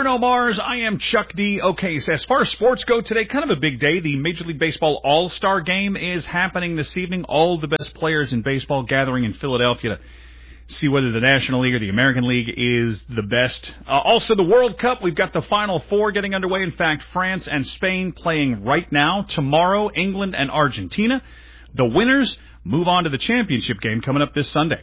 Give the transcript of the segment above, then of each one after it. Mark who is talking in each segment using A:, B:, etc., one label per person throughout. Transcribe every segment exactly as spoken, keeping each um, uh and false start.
A: Bruno Mars. I am Chuck D. Okay, so as far as sports go today, kind of a big day. The Major League Baseball All-Star Game is happening this evening. All the best players in baseball gathering in Philadelphia to see whether the National League or the American League is the best. Uh, also, the World Cup. We've got the Final Four getting underway. In fact, France and Spain playing right now. Tomorrow, England and Argentina. The winners move on to the championship game coming up this Sunday.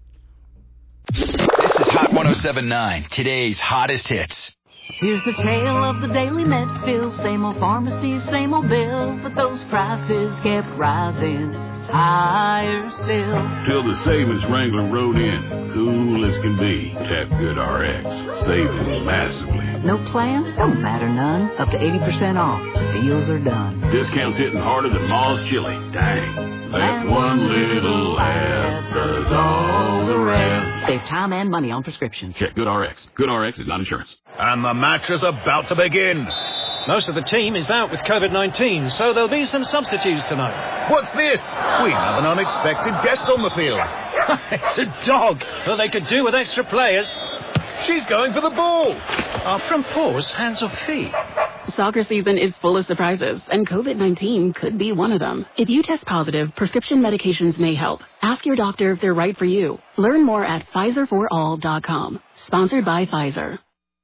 B: This is Hot one oh seven point nine, today's hottest hits.
C: Here's the tale of the Daily Medfield. Same old pharmacy, same old bill, but those prices kept rising higher still.
D: Till the savings Wrangler rode in, cool as can be. Tap Good R X, saving massively.
C: No plan? Don't matter none. Up to eighty percent off. The deals are done.
D: Discounts hitting harder than Ma's chili. Dang. That one little ad does all the rest.
C: Save time and money on prescriptions.
D: Check Good R X. Good R X is not insurance.
E: And the match is about to begin.
F: Most of the team is out with COVID nineteen, so there'll be some substitutes tonight.
E: What's this? We have an unexpected guest on the field.
F: It's a dog. Well, they could do with extra players.
E: She's going for the ball.
F: Are from paws, hands or feet?
G: Soccer season is full of surprises, and COVID nineteen could be one of them. If you test positive, prescription medications may help. Ask your doctor if they're right for you. Learn more at Pfizer for all dot com. Sponsored by Pfizer.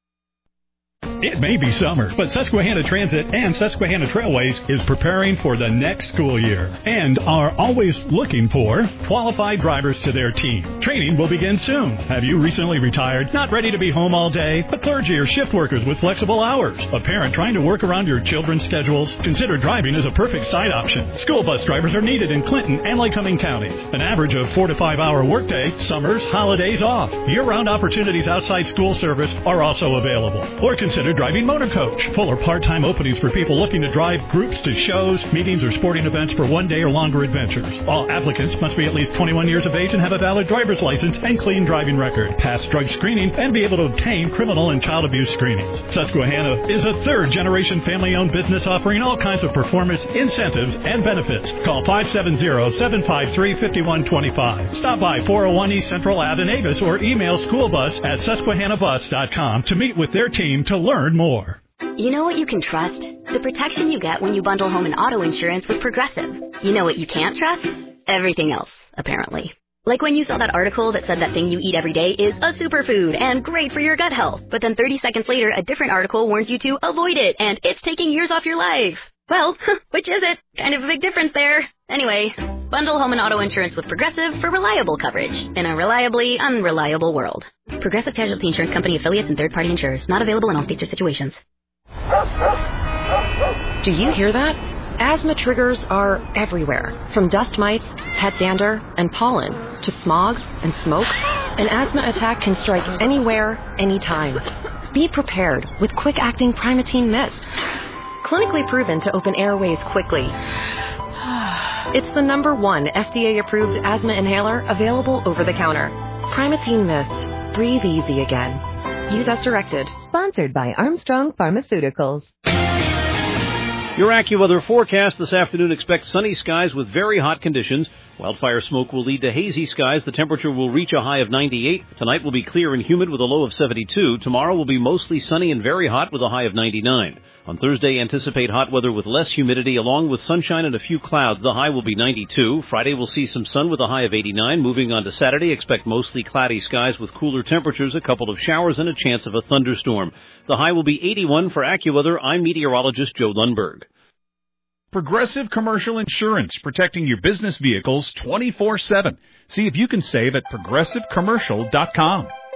H: It may be summer, but Susquehanna Transit and Susquehanna Trailways is preparing for the next school year and are always looking for qualified drivers to their team. Training will begin soon. Have you recently retired, not ready to be home all day? A clergy or shift workers with flexible hours? A parent trying to work around your children's schedules? Consider driving as a perfect side option. School bus drivers are needed in Clinton and Lycoming counties. An average of four to five hour workday, summers, holidays off. Year-round opportunities outside school service are also available. Or consider driving motor coach. Full or part-time openings for people looking to drive groups to shows, meetings, or sporting events for one day or longer adventures. All applicants must be at least twenty-one years of age and have a valid driver's license and clean driving record, pass drug screening, and be able to obtain criminal and child abuse screenings. Susquehanna is a third-generation family-owned business offering all kinds of performance, incentives, and benefits. Call five seven zero, seven five three, five one two five. Stop by four oh one East Central Avenue in Avis or email schoolbus at susquehanna bus dot com to meet with their team to learn more.
I: You know what you can trust? The protection you get when you bundle home and auto insurance with Progressive. You know what you can't trust? Everything else, apparently. Like when you saw that article that said that thing you eat every day is a superfood and great for your gut health. But then thirty seconds later, a different article warns you to avoid it and it's taking years off your life. Well, which is it? Kind of a big difference there. Anyway, bundle home and auto insurance with Progressive for reliable coverage in a reliably unreliable world. Progressive Casualty Insurance Company affiliates and third-party insurers. Not available in all states or situations.
J: Do you hear that? Asthma triggers are everywhere, from dust mites, pet dander, and pollen, to smog and smoke. An asthma attack can strike anywhere, anytime. Be prepared with quick-acting Primatene Mist. Clinically proven to open airways quickly. It's the number one F D A-approved asthma inhaler available over the counter. Primatene Mist. Breathe easy again. Use as directed.
K: Sponsored by Armstrong Pharmaceuticals.
L: Your AccuWeather forecast this afternoon expects sunny skies with very hot conditions. Wildfire smoke will lead to hazy skies. The temperature will reach a high of ninety-eight. Tonight will be clear and humid with a low of seventy-two. Tomorrow will be mostly sunny and very hot with a high of ninety-nine. On Thursday, anticipate hot weather with less humidity along with sunshine and a few clouds. The high will be ninety-two. Friday will see some sun with a high of eighty-nine. Moving on to Saturday, expect mostly cloudy skies with cooler temperatures, a couple of showers, and a chance of a thunderstorm. The high will be eighty-one. For AccuWeather, I'm meteorologist Joe Lundberg.
A: Progressive Commercial Insurance, protecting your business vehicles twenty-four seven. See if you can save at progressive commercial dot com.